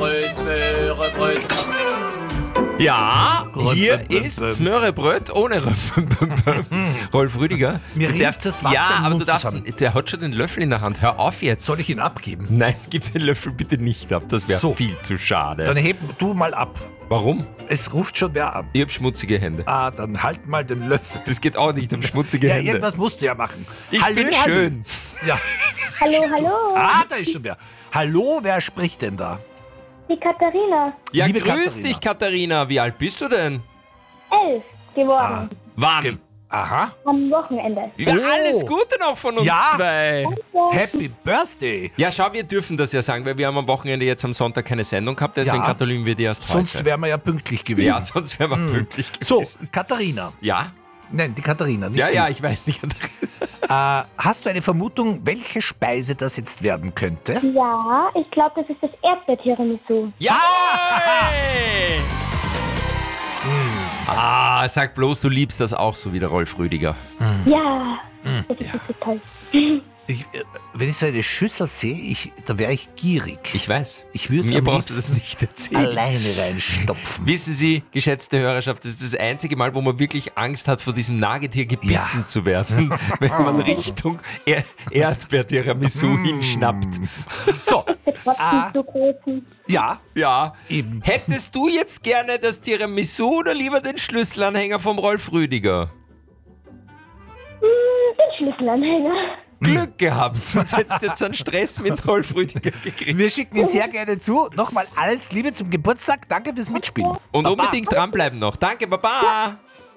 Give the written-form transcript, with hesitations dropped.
Möhrebröt. Ja, hier ist Möhrebröt ohne Rolf Rüdiger. Mir Du riecht darfst- das Wasser Ja, im aber Mund du darfst, zusammen. der hat schon den Löffel in der Hand. Hör auf jetzt. Soll ich ihn abgeben? Nein, gib den Löffel bitte nicht ab. Das wäre So. viel zu schade. Dann heb du mal ab. Warum? Es ruft schon wer an. Ich hab schmutzige Hände. Ah, dann halt mal den Löffel. Das geht auch nicht um schmutzige Ja, Hände. irgendwas musst du ja machen. Ich bin schön. Ja. Hallo, hallo, Ah, da ist schon wer. Hallo, wer spricht denn da? die Katharina. Ja, Liebe grüß Katharina. dich, Katharina. Wie alt bist du denn? 11 geworden. Wann? Aha. Am Wochenende. Ja, Oh. alles Gute noch von uns Ja. zwei. Happy Birthday. Ja, schau, wir dürfen das ja sagen, weil wir haben am Wochenende jetzt am Sonntag keine Sendung gehabt, deswegen Ja. gratulieren wir dir erst Sonst heute. wären wir ja pünktlich gewesen. Ja, sonst wären wir pünktlich So, gewesen. Katharina. Ja? Nein, die Katharina. Nicht Ja, du. ja, ich weiß nicht. Hast du eine Vermutung, welche Speise das jetzt werden könnte? Ja, ich glaube, das ist das Erdbeer-Tiramisu. Ja! Ah, sag bloß, du liebst das auch so wie der Rolf Rüdiger. Ja, das ist so toll. Wenn ich so eine Schüssel sehe, da wäre ich gierig. Ich weiß. Ich würde Mir am brauchst du liebsten das nicht erzählen. alleine reinstopfen. Wissen Sie, geschätzte Hörerschaft, das ist das einzige Mal, wo man wirklich Angst hat, von diesem Nagetier gebissen Ja. zu werden, wenn man Richtung Erdbeer-Tiramisu hinschnappt. So, Trotzdem zu großen. Ja, ja. eben. Hättest du jetzt gerne das Tiramisu oder lieber den Schlüsselanhänger vom Rolf Rüdiger? Den Schlüsselanhänger. Glück gehabt, sonst hättest du jetzt einen Stress mit Rolf Rüdiger gekriegt. Wir schicken ihn sehr gerne zu. Nochmal alles Liebe zum Geburtstag. Danke fürs Mitspielen. Und Baba. unbedingt dranbleiben noch. Danke, Baba!